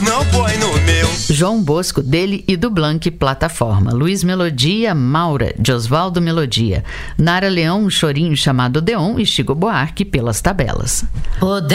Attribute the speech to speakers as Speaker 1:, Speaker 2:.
Speaker 1: não põe no meu.
Speaker 2: João Bosco, dele e do Blanc, Plataforma. Luiz Melodia, Maura, de Osvaldo Melodia. Nara Leão, um chorinho chamado Deon, e Chico Buarque, Pelas Tabelas.
Speaker 3: O